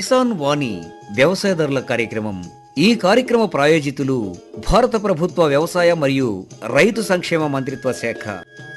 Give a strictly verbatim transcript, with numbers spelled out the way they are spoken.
కిసాన్ వాణి వ్యవసాయదారుల కార్యక్రమం. ఈ కార్యక్రమ ప్రాయోజితులు భారత ప్రభుత్వ వ్యవసాయ మరియు రైతు సంక్షేమ మంత్రిత్వ శాఖ.